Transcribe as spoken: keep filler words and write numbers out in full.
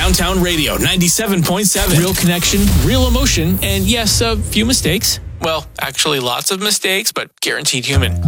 Downtown Radio ninety-seven point seven. Real connection, real emotion, and yes, a few mistakes. Well, actually lots of mistakes, but guaranteed human.